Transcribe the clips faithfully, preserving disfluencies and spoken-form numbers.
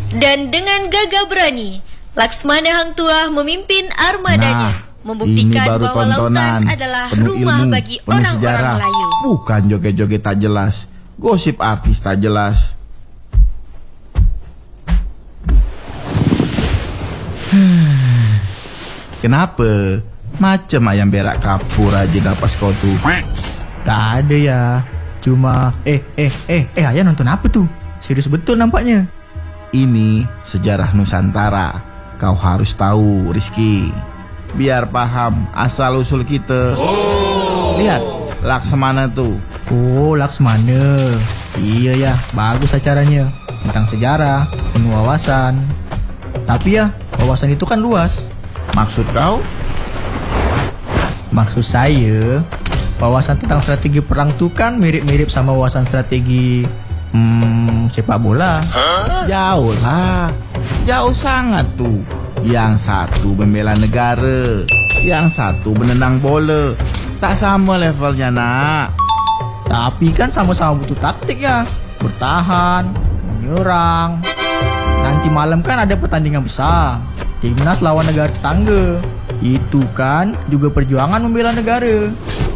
Dan dengan gagah berani, Laksmana Hang Tuah memimpin armadanya, Nah, membuktikan ini baru bahwa tontonan lautan adalah penuh rumah ilmu, bagi penuh orang-orang sejarah. Melayu. Bukan joget-joget tak jelas, gosip artis tak jelas. Kenapa? Macam ayam berak kapur aja napas kau tuh. Tak ada ya. Cuma Eh eh eh eh ayah nonton apa tuh? Serius betul nampaknya. Ini sejarah Nusantara. Kau harus tahu, Rizky, biar paham asal-usul kita. Lihat, Laksmana tuh. Oh, Laksmana. Iya ya, bagus acaranya. Tentang sejarah, penuh wawasan. Tapi ya, wawasan itu kan luas. Maksud kau? Maksud saya, wawasan tentang strategi perang tuh kan mirip-mirip sama wawasan strategi hmm, sepak bola. Jauh lah, jauh sangat tuh. Yang satu membela negara, yang satu menendang bola. Tak sama levelnya, nak. Tapi kan sama-sama butuh taktik ya. Bertahan, menyerang. Nanti malam kan ada pertandingan besar, timnas lawan negara tetangga. Itu kan juga perjuangan membela negara.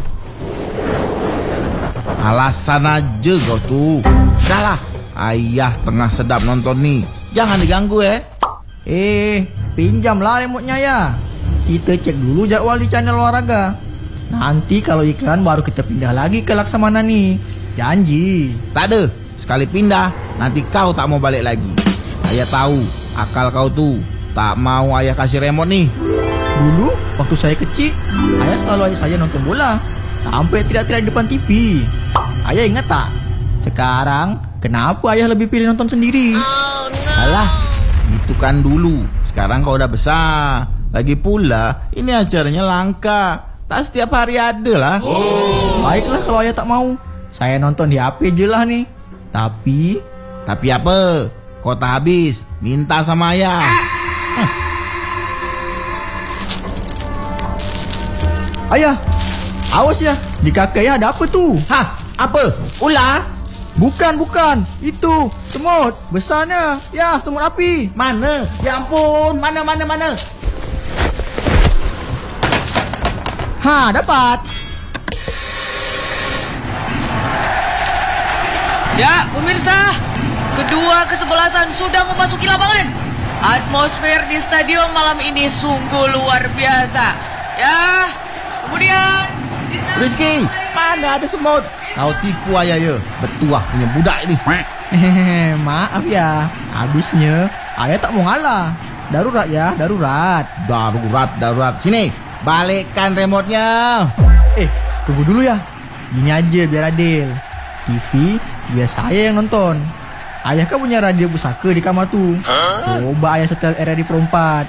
Alasan aja kau tuh. Dah lah, ayah tengah sedap nonton nih. Jangan diganggu eh. Eh, pinjamlah remote-nya ya. Kita cek dulu jadwal di channel olahraga. Nanti kalau iklan baru kita pindah lagi ke Laksamana nih. Janji. Tak ada, sekali pindah nanti kau tak mau balik lagi. Ayah tahu akal kau tuh. Tak mau ayah kasih remote nih. Dulu waktu saya kecil, ayah selalu ajak saya nonton bola sampai tidak-tidak di depan T V. Ayah ingat tak? Sekarang kenapa ayah lebih pilih nonton sendiri? Oh, no. Alah, itu kan dulu. Sekarang kau udah besar. Lagi pula ini acaranya langka. Tak setiap hari ada lah. Oh. Baiklah kalau ayah tak mau, saya nonton di H P je lah nih. Tapi Tapi apa? Kau tak habis minta sama ayah. Ayah, awas ya, di kaki ayah ada apa tuh? Hah? Apa? Ular? Bukan, bukan, itu semut besarnya. Ya, semut api. Mana? Ya ampun, mana mana mana? Ha, dapat. Ya, pemirsa, kedua kesebelasan sudah memasuki lapangan. Atmosfer di stadion malam ini sungguh luar biasa. Ya, kemudian Rizky, mana ada semut? Kau tipu ayah ya. Betuah punya budak ini. Hehehe, maaf ya. Habisnya ayah tak mau ngalah. Darurat ya, darurat. Darurat, darurat. Sini, balikkan remote-nya. Eh, tunggu dulu ya. Gini aja biar adil. T V biar saya yang nonton. Ayah kan punya radio pusaka di kamar tuh. Coba ayah setel R R I Pro empat.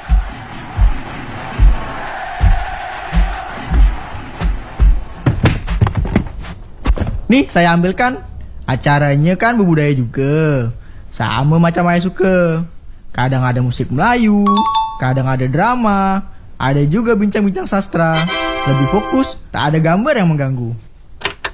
Nih, saya ambilkan. Acaranya kan berbudaya juga. Sama macam ayah suka. Kadang ada musik Melayu, kadang ada drama, ada juga bincang-bincang sastra. Lebih fokus, tak ada gambar yang mengganggu.